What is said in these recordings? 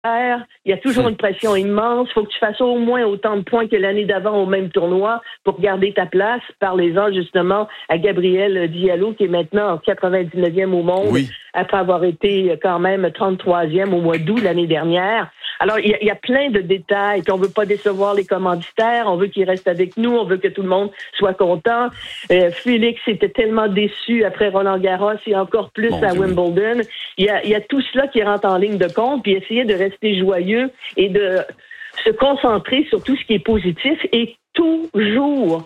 Il y a toujours une pression immense. Il faut que tu fasses au moins autant de points que l'année d'avant au même tournoi pour garder ta place. Parlez-en justement à Gabriel Diallo, qui est maintenant en 99e au monde, après avoir été quand même 33e au mois d'août l'année dernière. Alors, il y a plein de détails. Puis on veut pas décevoir les commanditaires. On veut qu'ils restent avec nous. On veut que tout le monde soit content. Félix était tellement déçu après Roland-Garros et encore plus à Wimbledon. Il y a tout cela qui rentre en ligne de compte. Puis essayer de rester joyeux et de se concentrer sur tout ce qui est positif et toujours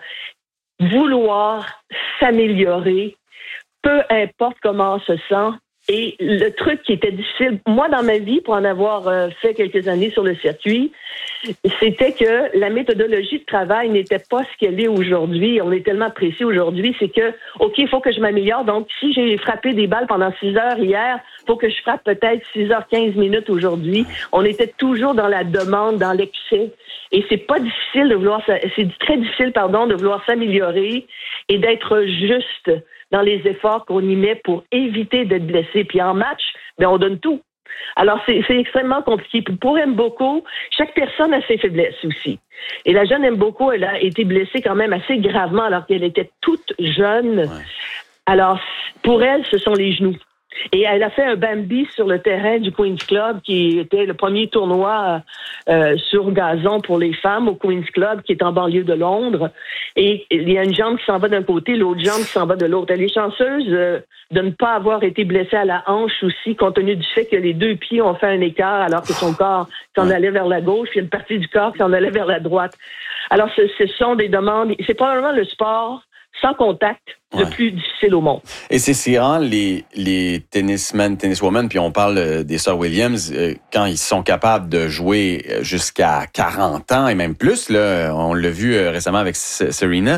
vouloir s'améliorer, peu importe comment on se sent. Et le truc qui était difficile, moi dans ma vie, pour en avoir fait quelques années sur le circuit, c'était que la méthodologie de travail n'était pas ce qu'elle est aujourd'hui. On est tellement précis aujourd'hui, c'est que, OK, il faut que je m'améliore. Donc, si j'ai frappé des balles pendant 6 heures hier, il faut que je frappe peut-être 6h15 aujourd'hui. On était toujours dans la demande, dans l'excès. Et c'est pas difficile de vouloir, c'est très difficile, de vouloir s'améliorer et d'être juste dans les efforts qu'on y met pour éviter d'être blessé. Puis en match, on donne tout. Alors, c'est extrêmement compliqué. Pour Mboko, chaque personne a ses faiblesses aussi. Et la jeune Mboko, elle a été blessée quand même assez gravement alors qu'elle était toute jeune. Ouais. Alors, pour elle, ce sont les genoux. Et elle a fait un Bambi sur le terrain du Queen's Club, qui était le premier tournoi sur gazon pour les femmes au Queen's Club, qui est en banlieue de Londres. Et il y a une jambe qui s'en va d'un côté, l'autre jambe qui s'en va de l'autre. Elle est chanceuse de ne pas avoir été blessée à la hanche aussi, compte tenu du fait que les deux pieds ont fait un écart, alors que son corps s'en allait vers la gauche, puis une partie du corps qui s'en allait vers la droite. Alors, ce sont des demandes. C'est probablement le sport sans contact le plus difficile au monde. Et c'est rare, les tennismen, tenniswomen, puis on parle des sœurs Williams, quand ils sont capables de jouer jusqu'à 40 ans et même plus, là, on l'a vu récemment avec Serena,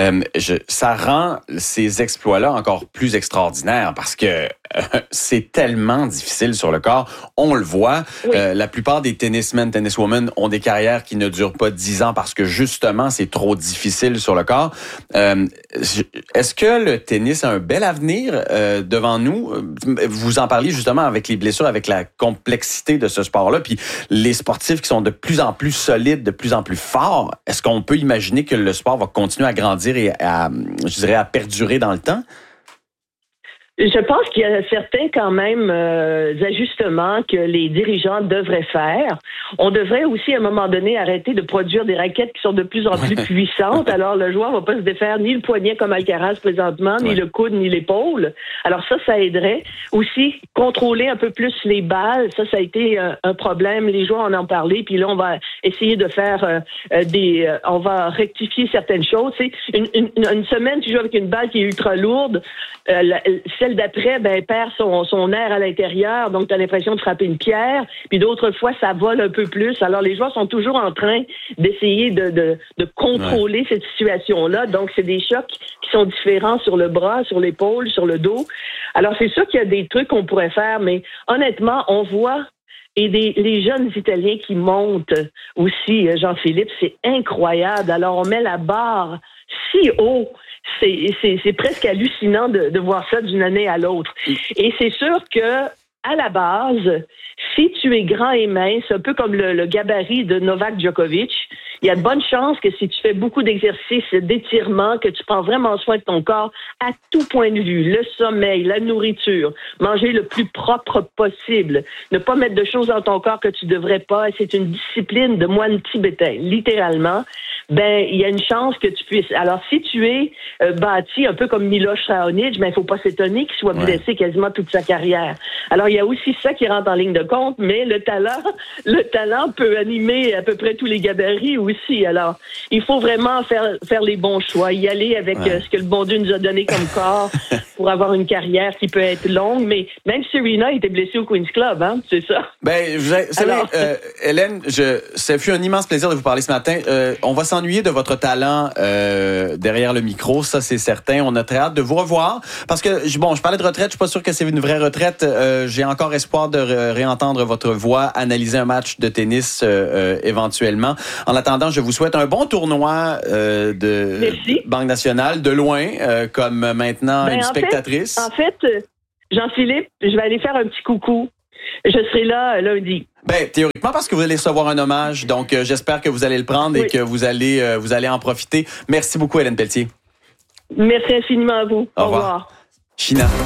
ça rend ces exploits-là encore plus extraordinaires parce que c'est tellement difficile sur le corps. On le voit, la plupart des tennismen, tenniswomen ont des carrières qui ne durent pas 10 ans parce que justement, c'est trop difficile sur le corps. Est-ce que le tennis a un bel avenir devant nous? Vous en parliez justement avec les blessures, avec la complexité de ce sport-là, puis les sportifs qui sont de plus en plus solides, de plus en plus forts. Est-ce qu'on peut imaginer que le sport va continuer à grandir et à perdurer dans le temps? Je pense qu'il y a certains quand même ajustements que les dirigeants devraient faire. On devrait aussi à un moment donné arrêter de produire des raquettes qui sont de plus en plus puissantes. Alors le joueur va pas se défaire ni le poignet comme Alcaraz présentement, ni le coude, ni l'épaule. Alors ça aiderait. Aussi contrôler un peu plus les balles. Ça a été un problème. Les joueurs en ont parlé. Puis là on va essayer de faire on va rectifier certaines choses. C'est une semaine tu joues avec une balle qui est ultra lourde. Celle d'après, perd son air à l'intérieur, donc tu as l'impression de frapper une pierre, puis d'autres fois, ça vole un peu plus. Alors, les joueurs sont toujours en train d'essayer de contrôler cette situation-là. Donc, c'est des chocs qui sont différents sur le bras, sur l'épaule, sur le dos. Alors, c'est sûr qu'il y a des trucs qu'on pourrait faire, mais honnêtement, on voit les jeunes Italiens qui montent aussi, Jean-Philippe, c'est incroyable. Alors, on met la barre si haut. C'est presque hallucinant de voir ça d'une année à l'autre. Et c'est sûr que à la base, si tu es grand et mince, un peu comme le gabarit de Novak Djokovic, il y a de bonnes chances que si tu fais beaucoup d'exercices, d'étirements, que tu prends vraiment soin de ton corps à tout point de vue, le sommeil, la nourriture, manger le plus propre possible, ne pas mettre de choses dans ton corps que tu devrais pas, c'est une discipline de moine tibétain, littéralement. Il y a une chance que tu puisses. Alors, si tu es bâti un peu comme Miloš Raonic, il faut pas s'étonner qu'il soit blessé quasiment toute sa carrière. Alors, il y a aussi ça qui rentre en ligne de compte, mais le talent peut animer à peu près tous les gabarits aussi. Alors, il faut vraiment faire les bons choix, y aller avec ce que le bon Dieu nous a donné comme corps pour avoir une carrière qui peut être longue. Mais même Serena était blessée au Queen's Club, hein, c'est ça. Hélène, ça fut un immense plaisir de vous parler ce matin. On va s'ennuyer de votre talent derrière le micro, ça c'est certain. On a très hâte de vous revoir parce que je parlais de retraite, je suis pas sûr que c'est une vraie retraite. J'ai encore espoir de réentendre votre voix, analyser un match de tennis éventuellement. En attendant, je vous souhaite un bon tournoi de Banque Nationale, de loin, comme maintenant une spectatrice. En fait, Jean-Philippe, je vais aller faire un petit coucou Je serai là lundi. Ben, théoriquement, parce que vous allez recevoir un hommage. Donc, j'espère que vous allez le prendre et que vous allez en profiter. Merci beaucoup, Hélène Pelletier. Merci infiniment à vous. Au revoir. China.